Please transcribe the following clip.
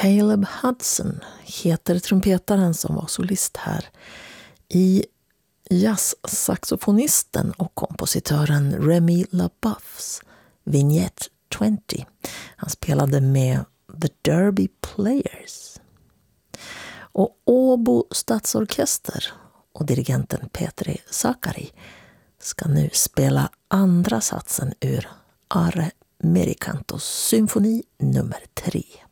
Caleb Hudson heter trumpetaren som var solist här. I jazzsaxofonisten och kompositören Remy LaBeoufs Vignette 20. Han spelade med The Derby Players. Och Åbo stadsorkester och dirigenten Petri Sakari ska nu spela andra satsen ur Are Merikantos symfoni nummer 3.